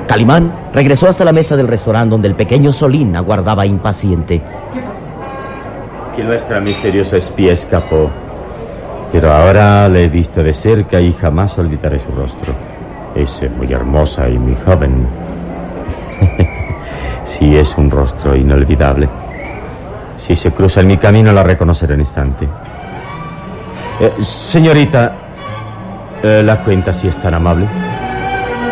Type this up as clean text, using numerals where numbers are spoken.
Calimán regresó hasta la mesa del restaurante donde el pequeño Solín aguardaba impaciente. Que nuestra misteriosa espía escapó. Pero ahora la he visto de cerca y jamás olvidaré su rostro. Es muy hermosa y muy joven. Sí, es un rostro inolvidable. Si se cruza en mi camino, la reconoceré en instante. Señorita, la cuenta, si es tan amable.